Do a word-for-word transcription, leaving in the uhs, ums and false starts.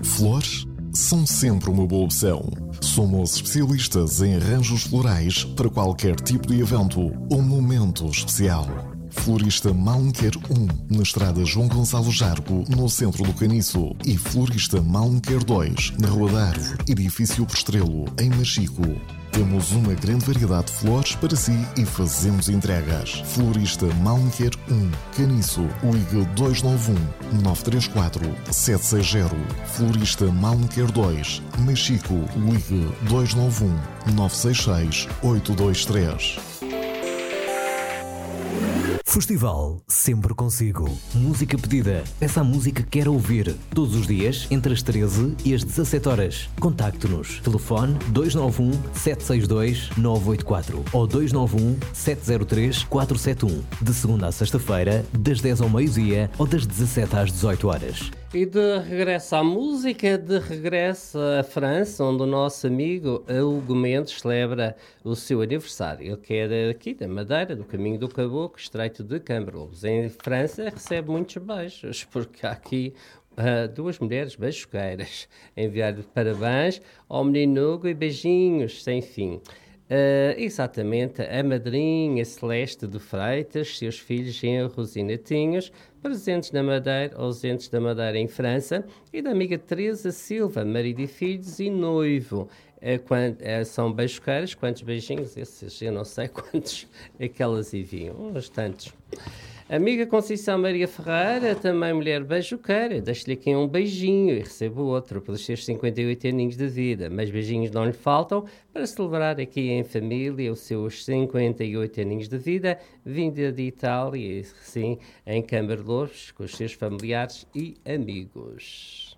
Flores são sempre uma boa opção. Somos especialistas em arranjos florais para qualquer tipo de evento ou momento especial. Florista Malmquer um, na estrada João Gonçalo Jargo, no centro do Caniço. E Florista Malmquer dois, na Rua da Árvore, edifício Postrelo, em Machico. Temos uma grande variedade de flores para si e fazemos entregas. Florista Malmquer um, Caniço, ligue dois nove um, nove três quatro, sete seis zero. Florista Malmquer dois, Machico, ligue dois nove um, nove seis seis, oito dois três. Festival sempre consigo. Música pedida. Peça a música que quer ouvir. Todos os dias, entre as treze e as dezassete horas. Contacte-nos. Telefone dois nove um, sete seis dois, nove oito quatro ou dois nove um, sete zero três, quatro sete um. De segunda a sexta-feira, das dez ao meio-dia ou das dezassete às dezoito horas. E de regresso à música, de regresso à França, onde o nosso amigo Hugo Mendes celebra o seu aniversário. Ele que é aqui da Madeira, do Caminho do Caboclo, Estreito de Camberlouros. Em França recebe muitos beijos, porque há aqui uh, duas mulheres beijoqueiras a enviar parabéns ao menino Hugo e beijinhos sem fim. Uh, exatamente, a madrinha Celeste de Freitas, seus filhos genros e netinhos, presentes na Madeira, ausentes da Madeira em França, e da amiga Teresa Silva, marido e filhos e noivo. Uh, quando, uh, são beijoqueiras, quantos beijinhos? Esses, eu não sei quantos é que elas enviam, uns tantos. Amiga Conceição Maria Ferreira, também mulher beijoqueira, deixo-lhe aqui um beijinho e recebo outro pelos seus cinquenta e oito aninhos de vida, mas beijinhos não lhe faltam para celebrar aqui em família os seus cinquenta e oito aninhos de vida, vinda de Itália e sim, em Camberlouros, com os seus familiares e amigos.